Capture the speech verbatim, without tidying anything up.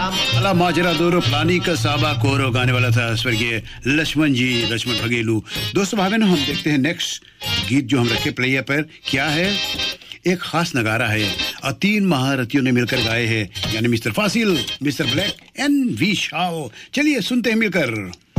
अला माजरा दोरो फलानी का साबा कोरो गाने वाला था स्वर्गीय लक्ष्मण जी, लक्ष्मण भगेलू। दोस्तों भाइयों, हम देखते हैं नेक्स्ट गीत जो हम रखे प्लेयर पर क्या है। एक खास नगारा है और तीन महारथियों ने मिलकर गाए हैं, यानी mister Faasil, mister black and we Shao. चलिए सुनते हैं मिलकर।